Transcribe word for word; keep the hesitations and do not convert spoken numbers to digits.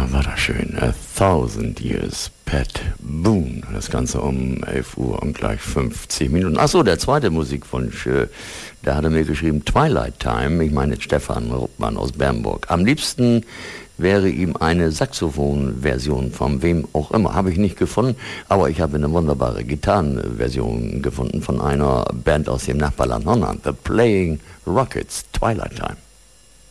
Ja, war das schön. A Thousand Years, Pat Boone. Das Ganze um elf Uhr und gleich fünfzig Minuten. Achso, der zweite Musikwunsch, äh, da hat er mir geschrieben, Twilight Time. Ich meine Stefan Ruppmann aus Bernburg. Am liebsten wäre ihm eine Saxophon-Version von wem auch immer. Habe ich nicht gefunden, aber ich habe eine wunderbare Gitarrenversion gefunden von einer Band aus dem Nachbarland Holland. The Playing Rockets, Twilight Time.